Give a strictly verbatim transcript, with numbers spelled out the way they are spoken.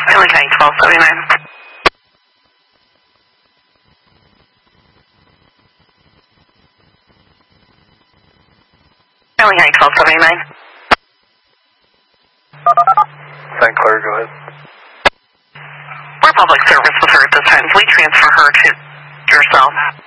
Riley County twelve seventy-nine. Riley County twelve seventy-nine. Saint Clair, go ahead. We're public service with her at this time. Please transfer her to yourself.